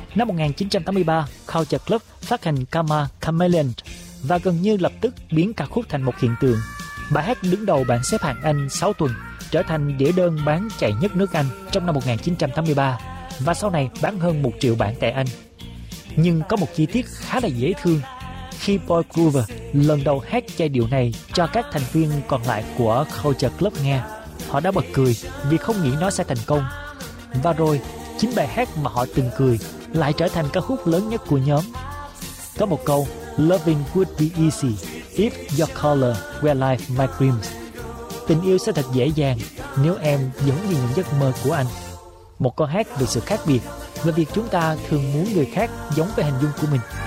Năm 1983, Culture Club phát hành Karma Chameleon và gần như lập tức biến ca khúc thành một hiện tượng. Bài hát đứng đầu bảng xếp hạng Anh 6 tuần, trở thành đĩa đơn bán chạy nhất nước Anh trong năm 1983 và sau này bán hơn 1 triệu bản tại Anh. Nhưng có một chi tiết khá là dễ thương. Khi Paul Groover lần đầu hát giai điệu này cho các thành viên còn lại của Culture Club nghe, họ đã bật cười vì không nghĩ nó sẽ thành công. Và rồi, chính bài hát mà họ từng cười lại trở thành ca khúc lớn nhất của nhóm. Có một câu "Loving would be easy if your color were like my dreams." Tình yêu sẽ thật dễ dàng nếu em giống như những giấc mơ của anh. Một câu hát về sự khác biệt, về việc chúng ta thường muốn người khác giống với hình dung của mình.